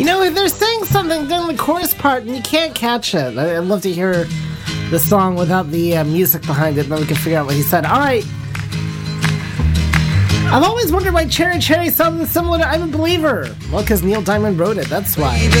They're saying something during the chorus part and you can't catch it. I'd love to hear the song without the music behind it, then we can figure out what he said. Alright. I've always wondered why Cherry Cherry sounded similar to I'm a Believer. Well, because Neil Diamond wrote it, that's why.